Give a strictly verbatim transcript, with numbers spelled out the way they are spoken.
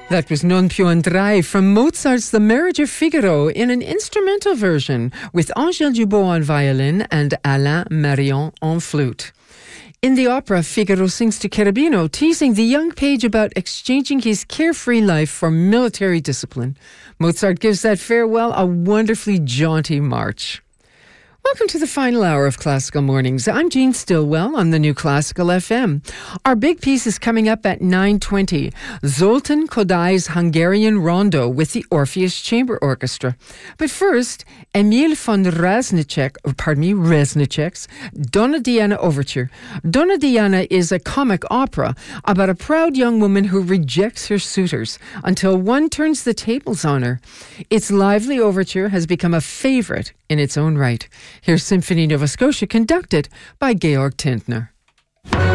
That was Non più andrai from Mozart's The Marriage of Figaro in an instrumental version with Angèle Dubos on violin and Alain Marion on flute. In the opera, Figaro sings to Cherubino, teasing the young page about exchanging his carefree life for military discipline. Mozart gives that farewell a wonderfully jaunty march. Welcome to the final hour of Classical Mornings. I'm Jean Stillwell on the New Classical F M. Our big piece is coming up at nine twenty. Zoltan Kodály's Hungarian Rondo with the Orpheus Chamber Orchestra. But first, Emil von Reznicek, or pardon me, Reznicek's Donna Diana Overture. Donna Diana is a comic opera about a proud young woman who rejects her suitors until one turns the tables on her. Its lively overture has become a favorite in its own right. Here's Symphony Nova Scotia conducted by Georg Tintner.